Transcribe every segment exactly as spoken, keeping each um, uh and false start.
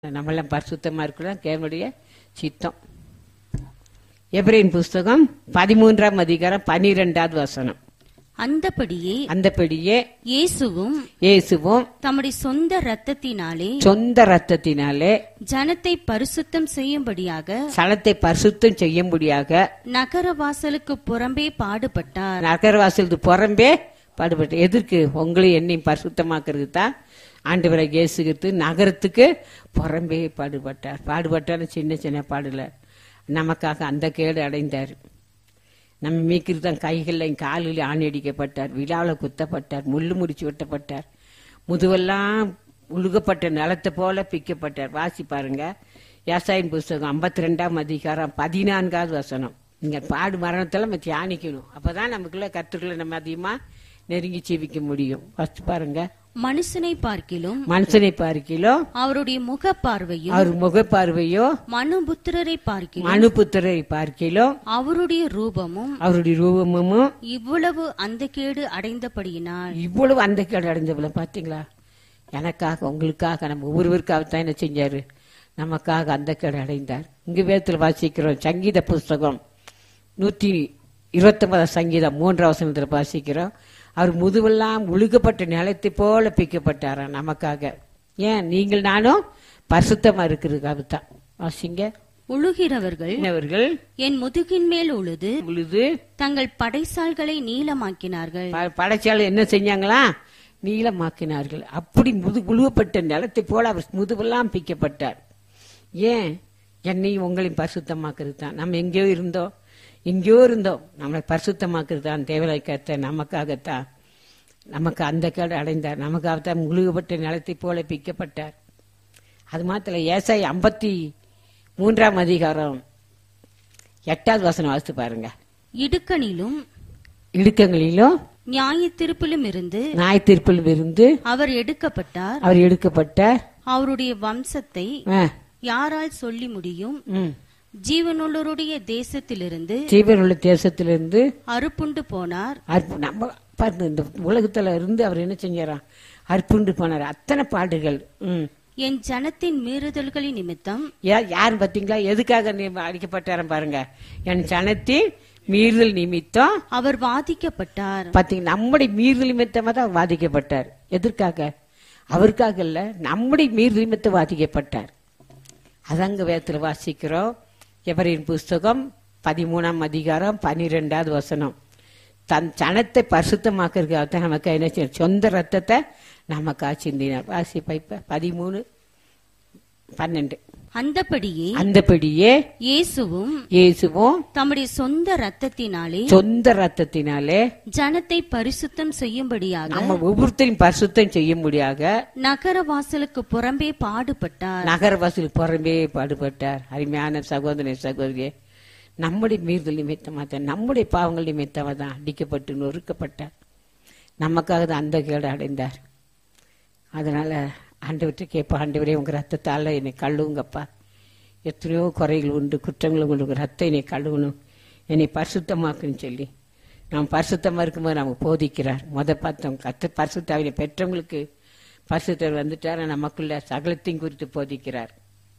நம்மளாம் பரிசுத்தமா இருக்கலாம் தேவனுடைய சித்தம். எபிரேயர் புஸ்தகம் பதிமூன்றாம் அதிகாரம் பனிரெண்டாவது வசனம். அந்தபடியே அந்தபடியே இயேசுவும் இயேசுவும் தம்முடைய சொந்த இரத்தத்தினாலே சொந்த ரத்தத்தினாலே ஜனத்தை பரிசுத்தம் செய்யும்படியாக சலத்தை பரிசுத்தம் செய்யும்படியாக நகரவாசலுக்கு புறம்பே பாடுபட்டார். நகரவாசலுக்கு புறம்பே பாடுபட்டு எதற்கு உங்களை என்னையும் பரிசுத்தமாக்குறது தான் ஆண்டவராகிய இயேசு கிறிஸ்து நகரத்துக்கு புறம்பே பாடுபட்டார். பாடுபட்டாலும் சின்ன சின்ன பாடல நமக்காக அந்த கேடு அடைந்தார். நம்ம மீக்கிறது தான் கைகளில் காலில் ஆணி அடிக்கப்பட்டார், விழாவில் குத்தப்பட்டார், முள்ளு முடிச்சு வெட்டப்பட்டார், முதுவெல்லாம் உழுகப்பட்ட நிலத்தை போல பிக்கப்பட்டார். வாசி பாருங்க ஏசாயின் புஸ்தகம் ஐம்பத்தி ரெண்டாம் அதிகாரம் பதினான்காவது வசனம். நீங்க பாடு மரணத்துல நம்ம தியானிக்கணும். அப்பதான் நமக்குள்ள கத்துக்களை நம்ம அதிகமா நெருங்கி ஜீவிக்க முடியும். வாசி பாருங்க. மனுஷனை பார்க்கிலும் மனுஷனை பார்க்கிலும் அவருடைய முக பார்வையும் அவர் முகப்பார்வையோ மனுபுத்திரரை பார்க்கிலும் மனுபுத்திரை பார்க்கிலும் அவருடைய ரூபமும் அவருடைய ரூபமும் இவ்வளவு அந்த கேடு அடைந்தபடியினால். இவ்வளவு அந்த கேடு அடைஞ்சவள பாத்தீங்களா? எனக்காக உங்களுக்காக நம்ம ஒவ்வொருவருக்காகத்தான் என்ன செஞ்சாரு? நமக்காக அந்த கேடு அடைந்தார். இங்கு வேதத்தில் வாசிக்கிறோம். சங்கீத புஸ்தகம் நூத்தி இருபத்தி ஒன்பதாம் சங்கீதம் மூன்றாம் வசனத்துல வாசிக்கிறோம். அவர் முதுவெல்லாம் உழுகப்பட்ட நிலத்தை போல பிக்கப்பட்டாரா நமக்காக. ஏன் நீங்கள் நானும் பரிசுத்தமா இருக்கிறதுக்காக தான். வாசிங்க. உழுகிறவர்கள் அவர்கள் என் முதுகின் மேல் உழுது உழுது தங்கள் படைசால்களை நீளமாக்கினார்கள். படைச்சாலும் என்ன செஞ்சாங்களா? நீளமாக்கினார்கள். அப்படி முது உழுவப்பட்ட நிலத்தை போல அவர் முதுவெல்லாம் பிக்கப்பட்டார். ஏன்? என்னையும் உங்களையும் பரிசுத்தமாக்குறது தான். நம்ம எங்கேயோ இருந்தோம், எங்கேயோ இருந்தோம், நம்மளை பரிசுத்தமாக்குறது தான். தேவலாய்க்கத்த நமக்காகத்தான் நமக்கு அந்த கேடு அடைந்தார். நமக்காகத்தான் முழுகப்பட்ட நிலத்தை போல பிக்கப்பட்டார். அது மாத்திர ஏசாய் ஐம்பத்தி மூன்றாம் அதிகாரம் எட்டாவது வசனம் வாசித்து பாருங்க. இடுக்கணிலும் இடுக்கங்களிலும் நியாய தீர்ப்பிலும் இருந்து நாய் தீர்ப்பிலும் இருந்து அவர் எடுக்கப்பட்டார். அவர் எடுக்கப்பட்ட அவருடைய வம்சத்தை ஆ, யாரால் சொல்லி முடியும்? ம், ஜீவனுள்ளவருடைய தேசத்திலிருந்து ஜீவனுள்ள தேசத்திலிருந்து அறுப்புண்டு போனார். அற்பு நம்ம பாருங்க, இந்த உலகத்துல இருந்து அவர் என்ன செஞ்சாராம்? அற்புண்டு போனார். அத்தனை பாடுகள். ம், என் ஜனத்தின் மீறுதல்களின் நிமித்தம். யா- யாரு பாத்தீங்களா? எதுக்காக நீ அடிக்கப்பட்டாரம் பாருங்க. என் சனத்தின் மீறுதல் நிமித்தம் அவர் வாதிக்கப்பட்டார். பாத்தீங்க, நம்முடைய மீறுதல் நிமித்தமா தான் அவர் வாதிக்கப்பட்டார். எதற்காக? அவருக்காக இல்ல, நம்முடைய மீறுதல் நிமித்தம் வாதிக்கப்பட்டார். அதங்க வேதத்துல வாசிக்கிறோம். எபிரேயர் புஸ்தகம் பதிமூணாம் அதிகாரம் பனிரெண்டாவது வசனம். தன் சனத்தை பரிசுத்தமாக்குறதுக்காக நமக்கு என்ன செய்ய சொந்த ரத்தத்தை நமக்கா சிந்தினார். வாசிப்பா இப்ப பதிமூணு பன்னெண்டு. அந்தபடியே அந்தபடியே இயேசுவும் இயேசுவும் தம்முடைய சொந்த இரத்தத்தினாலே சொந்த ரத்தத்தினாலே ஜனத்தை பரிசுத்தம் செய்யும்படியாக நம்ம ஒவ்வொருத்தரையும் பரிசுத்தம் செய்யும்படியாக நகர வாசலுக்கு புறம்பே பாடுபட்டார். நகரவாசில் புறம்பே பாடுபட்டார். அருமையான சகோதரி சகோதரியே, நம்முடைய மீறுதல் நிமித்தமா தான், நம்முடைய பாவங்கள் நிமித்தமா தான் அடிக்கப்பட்டு நொறுக்கப்பட்டார். நமக்காக தான் அந்த கேடு அடைந்தார். அதனால ஆண்டவர்கிட்ட கேட்பா, ஆண்டவரே உங்க ரத்தத்தால என்னை கழுவுங்கப்பா. எத்தனையோ குறைகள் உண்டு, குற்றங்களும் உண்டு, உங்க ரத்தம் என்னை கழுவணும், என்னை பரிசுத்தமாக்குன்னு சொல்லி நாம் பரிசுத்தமா இருக்கும்போது நமக்கு போதிக்கிறார். முத பார்த்தோம் கத்த பரிசுத்தாவினை பெற்றவங்களுக்கு பரிசுத்தர் வந்துட்டார், நமக்குள்ள சகலத்தையும் குறித்து போதிக்கிறார்.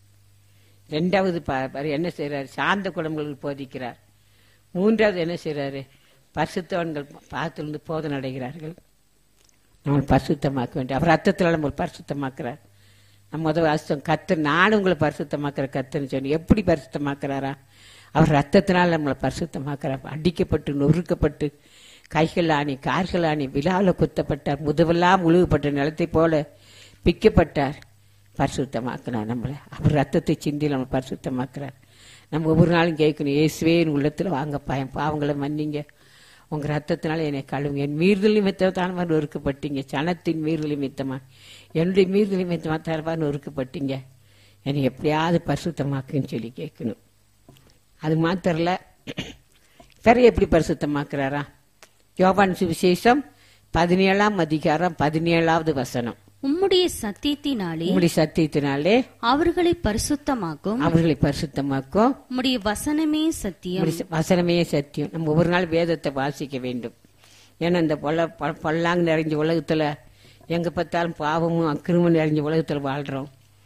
ரெண்டாவது என்ன செய்யறாரு? சார்ந்த குடும்பங்களுக்கு போதிக்கிறார். மூன்றாவது என்ன செய்யறாரு? பரிசுத்தவன்கள் பாகத்திலிருந்து போதனை அடைகிறார்கள். நம்ம பரிசுத்தமாக்க வேண்டும். அவர் ரத்தத்தினால நம்ம பரிசுத்தமாக்குறார். நம்ம முதல் வாசம் கத்து நானும் உங்களை பரிசுத்தமாக்குற கத்துன்னு சொல்லி எப்படி பரிசுத்தமாக்குறாரா? அவர் ரத்தத்தினால நம்மளை பரிசுத்தமாக்குறார். அடிக்கப்பட்டு நொறுக்கப்பட்டு கைகள் ஆணி கால்கள் ஆணி விழாவில் குத்தப்பட்டார், முதுவெல்லாம் முழுகப்பட்ட நிலத்தை போல பிக்கப்பட்டார். பரிசுத்தமாக்குறார் நம்மளை. அவர் ரத்தத்தை சிந்தி நம்ம பரிசுத்தமாக்குறார். நம்ம ஒவ்வொரு நாளும் கேட்கணும், இயேசுவே என் உள்ளத்துல வாங்கப்பா, என் பாவங்களை மன்னிங்க, உங்க ரத்தத்தினால என்னை கழுவுங்க. என் மீறுதல் நிமித்தத்தான நொறுக்கப்பட்டீங்க, சனத்தின் மீறுதல் நிமித்தமா, என்னுடைய மீறுதல் நிமித்தமா தரவா நொறுக்கப்பட்டீங்க, என்னை எப்படியாவது பரிசுத்தமாக்குன்னு சொல்லி கேட்கணும். அது மாத்திரல, வேற எப்படி பரிசுத்தமாக்குறாரா? யோவான் சுவிசேஷம் பதினேழாம் அதிகாரம் பதினேழாவது வசனம். உம்முடைய சத்தியத்தினாலே உம்முடைய சத்தியத்தினாலே அவர்களை பரிசுத்தமாக்கும். அவர்களை பரிசுத்தமாக்கும். உம்முடைய வசனமே சத்தியம். உம்முடைய வசனமே சத்தியம். நம்ம ஒவ்வொரு நாள் வேதத்தை வாசிக்க வேண்டும். ஏன்னா இந்த பொல்ல பொல்லாங்க நிறைஞ்ச உலகத்துல எங்க பார்த்தாலும் பாவமும் அக்கிரமும் நிறைஞ்ச உலகத்துல வாழ்றோம்.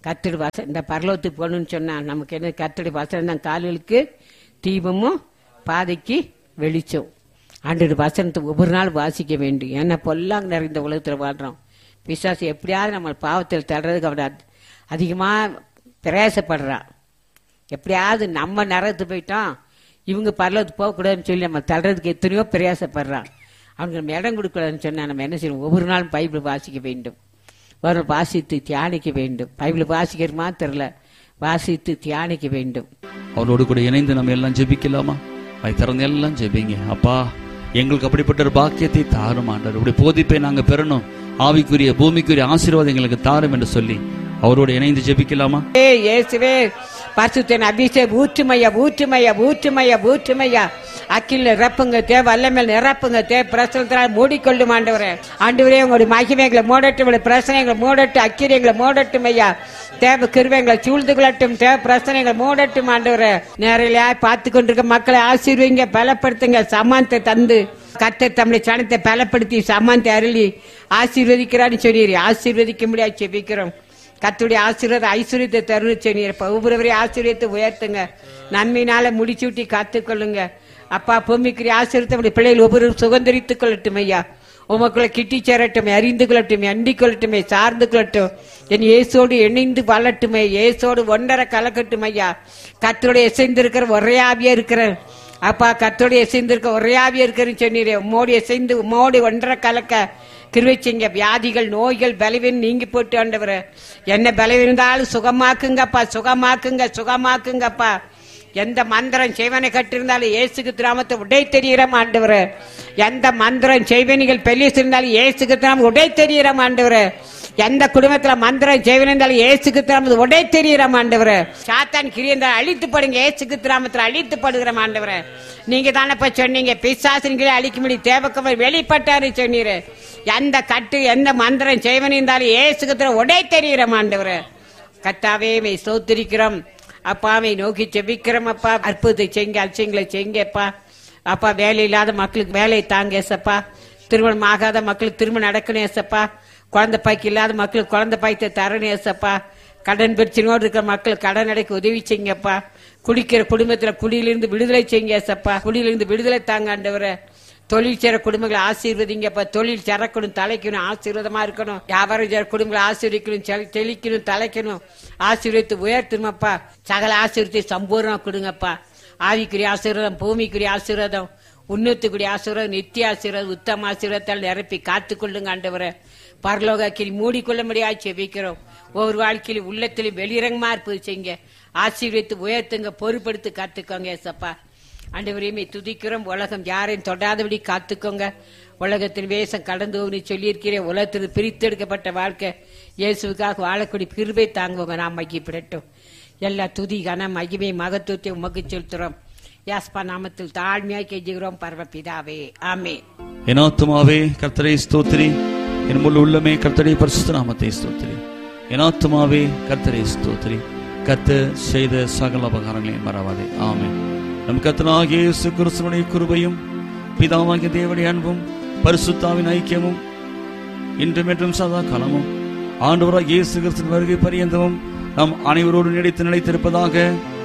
கர்த்தருடைய வசனம் இந்த பரலோகத்துக்கு போகணும்னு சொன்னா நமக்கு என்ன? கர்த்தருடைய வசனம் தான் கால்களுக்கு தீபமும் பாதைக்கு வெளிச்சம். ஆண்டவருடைய வசனத்தை ஒவ்வொரு நாள் வாசிக்க வேண்டும். ஏன்னா பொல்லாங்க நிறைந்த உலகத்தில் வாழ்றோம். பிசாசு எப்படியாவது நம்ம பாவத்தில் தள்ளுறதுக்கு அவட அதிகமாக பிரயாசப்படுறான். எப்படியாவது நம்ம நரகத்து போயிட்டோம், இவங்க பரலோகத்துக்கு போகக்கூடாதுன்னு சொல்லி நம்ம தள்ளுறதுக்கு எத்தனையோ பிரயாசப்படுறான். அவனுக்கு நம்ம இடம் கொடுக்கூடாதுன்னு சொன்னால் நம்ம என்ன செய்யணும்? ஒவ்வொரு நாளும் பைபிள் வாசிக்க வேண்டும். ஒரு வாசித்து தியானிக்க வேண்டும். பைபிள் வாசிக்கிறமா தெரியல, வாசித்து தியானிக்க வேண்டும். அவரோடு கூட இணைந்து நம்ம எல்லாம் ஜெபிக்கலாமா? அதை திறந்து எல்லாம் ஜெபிங்க. அப்பா, எங்களுக்கு அப்படிப்பட்ட ஒரு பாக்கியத்தை தாரும் ஆண்டவர். இப்படி போதிப்பை நாங்கள் பெறணும், ஆவிக்குரிய பூமிக்குரிய ஆசீர்வாதம் எங்களுக்கு தாரும் என்று சொல்லி அவரோடு இணைந்து ஜெபிக்கலாமா? ஏ இயேசுவே, பரிசுத்தன் அபிஷேகம் ஊற்றுமையா ஊற்றுமையா ஊற்றுமையா ஊற்றுமையா அக்கில நிரப்புங்க தே, வல்லமேல் நிரப்புங்க தே, பிரசனத்தினால் மூடிக்கொள்ளும் ஆண்டவரே. ஆண்டவரே, உங்களுடைய மகிமைகளை மூடட்டும், உங்களுடைய பிரசனைகளை மூடட்டும், அக்கிரியங்களை மூடட்டும் ஐயா. தேவ கிருபைகளை சூழ்ந்து கொள்ளட்டும், தேவ பிரசனைகளை மூடட்டும் ஆண்டவரே. நேரிலையா பார்த்து கொண்டிருக்க மக்களை ஆசீர்வதிங்க, பலப்படுத்துங்க, சமானத்தை தந்து கர்த்தர் தம்முடைய சனத்தை பலப்படுத்தி சமானத்தை அருளி ஆசீர்வதிக்கிறான்னு சொல்லி ஆசீர்வதிக்க முடியாது செபிக்கிறோம். கர்த்தருடைய ஆசீர்வாத ஐஸ்வர்யத்தை தருண சொன்னீர். ஒவ்வொருவரையும் ஆசீர்வதித்து உயர்த்துங்க, நன்மையினால முடிச்சூட்டி காத்துக்கொள்ளுங்க அப்பா. பூமிக்குரிய ஆசீர்வாதத்தை பிள்ளைகள் ஒவ்வொரு சுதந்திரித்துக் கொள்ளட்டும் ஐயா. உமக்குள்ள கிட்டி சேரட்டும், அறிந்து கொள்ளட்டும், அண்டிக் கொள்ளட்டுமே, சார்ந்து கொள்ளட்டும். என் இயேசோடு இணைந்து வாழட்டுமே, இயேசோடு ஒன்றரை கலக்கட்டும் ஐயா. கர்த்தருடைய இசைந்திருக்கிற ஒரே ஆவியா இருக்கிற அப்பா, கர்த்தருடைய இசைந்திருக்க ஒரே ஆவியா இருக்கிறன்னு சொன்னீரே. உம்மோடு இசைந்து உம்மோடு ஒன்றரை கலக்க கிருபை செய்யுங்க. வியாதிகள் நோய்கள் பலவீனம் நீங்கி போட்டு ஆண்டவரே. என்ன பலவீனந்தாலும் சுகமாக்குங்கப்பா, சுகமாக்குங்க, சுகமாக்குங்கப்பா. எந்த மந்திரம் செய்வனை கட்டிருந்தாலும் இயேசுக்கு நாமத்தை உடை தெரிகிறோம் ஆண்டவரே. எந்த மந்திரம் செய்வனிகள் பெல்லிசிருந்தாலும் இயேசுக்கு நாம உடை தெரிகிறோம் ஆண்டவரே. எந்த குடும்பத்துல மந்திரம் செய்வனிருந்தாலும் இயேசுக்கு நாமத்தை உடை தெரிகிறோம் ஆண்டவரே. சாத்தான் கிரியந்தால் அழித்து படுங்க, இயேசுக்கு நாமத்தில் அழித்து படுகிறோம் ஆண்டவரே. நீங்க தானே இப்ப சொன்னீங்க, பிசாசின் கீழே அழிக்க முடியும், தேவக்கவர் வெளிப்பட்டாரு சொன்னீரு. எந்த கட்டு எந்த மந்திரம் செய்வன் இருந்தாலும் ஏசுகத்துல உடை தெரிகிறோம் ஆண்டவரே. கர்த்தாவே மை ஸ்தோத்திரிக்கிறோம் அப்பாவை நோக்கி செபிக்கிறோம் அப்பா. அற்புதத்தை செய்ங்க, அலட்சியங்களை செய்ங்கப்பா அப்பா. வேலை இல்லாத மக்களுக்கு வேலையை தாங்க ஏசப்பா. திருமணம் ஆகாத மக்களுக்கு திருமணம் நடக்கணும் ஏசப்பா. குழந்தை பாய்க்கு இல்லாத மக்களுக்கு குழந்தை பாய்த்தை தரணும் ஏசப்பா. கடன் பிரச்சனையோடு இருக்கிற மக்களுக்கு கடன் அடைக்க உதவி செய்யுங்கப்பா. குடிக்கிற குடும்பத்துல குடியிலிருந்து விடுதலை செய்யுங்க ஏசப்பா. குடியிலிருந்து விடுதலை தாங்க ஆண்டவரே. தொழில் சேர குடும்பங்களை ஆசீர்வதிங்கப்பா. தொழில் சிறக்கணும், தலைக்கணும், ஆசீர்வாதமா இருக்கணும். வியாபாரம் சேர குடும்பங்களை ஆசீர்வதிக்கணும், தெளிக்கணும், தலைக்கணும், ஆசீர்வதித்து உயர்த்தணுமப்பா. சகல ஆசீர்வத்தை சம்பூர்ணமா கொடுங்கப்பா. ஆவிக்குரிய ஆசீர்வாதம், பூமிக்குரிய ஆசீர்வாதம், உன்னத்துக்குரிய ஆசீர்வாதம், நித்திய ஆசீர்வாதம், உத்தம ஆசீர்வாதத்தால் நிரப்பி காத்து கொள்ளுங்க ஆண்டவரே. பரலோகத்தில் மூடிக்கொள்ள முடியாது செபிக்கிறோம். ஒவ்வொரு வாழ்க்கையிலும் உள்ளத்திலும் வெளிரங்கமா இருப்பது செய்யுங்க. ஆசீர்வதித்து உயர்த்துங்க, பொறுப்படுத்தி காத்துக்கோங்க ஏசப்பா. ஆண்டவரையுமே துதிக்கிறோம். உலகம் யாரையும் தொடாதபடி காத்துக்கோங்க. உலகத்தின் வேஷம் கடந்து சொல்லியிருக்கிறேன். உலகத்தில் பிரித்தெடுக்கப்பட்ட வாழ்க்கை இயேசுக்காக வாழக்கூடிய கிருபை தாங்குவோங்க. நாம் மகிழ்ச்சிப்படட்டும். எல்லா துதி கன மகிமை மகத்துவத்தை உமக்கு செலுத்துறோம். யாஸ்பா நாமத்தில் தாழ்மையாக கெஞ்சுகிறோம் பரமபிதாவே, ஆமென். என் ஆத்துமாவே கர்த்தரை ஸ்தோத்திரி, என் முழு உள்ளமே கர்த்தருடைய பரிசுத்த நாமத்தை ஸ்தோத்திரி. என் ஆத்துமாவே கர்த்தரை ஸ்தோத்திரி, கர்த்தர் செய்த சகல உபகாரங்களை மறவாதே. ஆமென். நம் கர்த்தராகிய இயேசு கிறிஸ்துவின் கிருபையும் பிதாவாகிய தேவனுடைய அன்பும் பரிசுத்தாவின் ஐக்கியமும் இன்றும் என்றும் சதா காலமும் ஆண்டவராகிய இயேசு கிறிஸ்துவின் வருகை பரியந்தமும் நாம் அனைவரோடு நிலைத்து நிலைத்திருப்பதாக.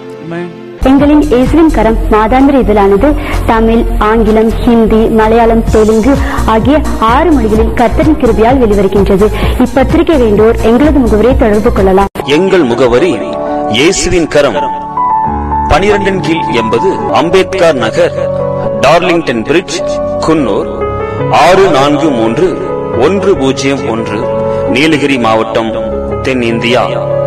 எங்களின் இயேசுவின் கரம் மாதாந்திர இதழானது தமிழ், ஆங்கிலம், ஹிந்தி, மலையாளம், தெலுங்கு ஆகிய ஆறு மொழிகளில் கர்த்தரின் கிருபையால் வெளிவருகின்றது. இப்பத்திரிகை வேண்டோர் எங்களது முகவரியை தொடர்பு கொள்ளலாம். எங்கள் முகவரி இயேசுவின் கரம், பனிரெண்டின் கீழ் எண்பது அம்பேத்கர் நகர், டார்லிங்டன் பிரிட்ஜ், குன்னூர் ஆறு நான்கு மூன்று ஒன்று பூஜ்ஜியம் ஒன்று, நீலகிரி மாவட்டம், தென்னிந்தியா.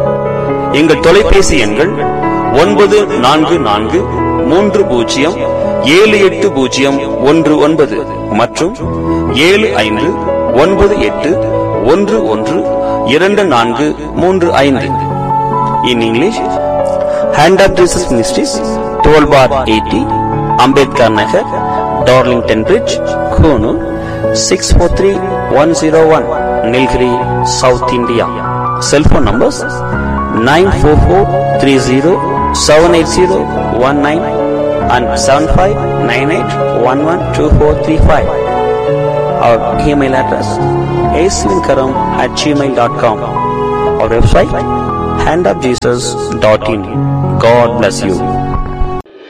எங்கள் தொலைபேசி எண்கள் ஒன்பது நான்கு நான்கு மூன்று பூஜ்ஜியம் ஏழு எட்டு பூஜ்ஜியம் ஒன்று ஒன்பது மற்றும் ஏழு ஐந்து ஒன்பது எட்டு ஒன்று ஒன்று இரண்டு நான்கு மூன்று ஐந்து. In English, hand of Jesus ministries, twelve bar eighty, Ambedkar Nagar, Darlington bridge, Coonoor six four three one zero one, Nilgiri, south India. Cellphone numbers nine four four three zero seven eight zero one nine and seven five nine eight one one two four three five. Our email address aislinkaram at gmail dot com. Our website handofjesus dot in. God bless you.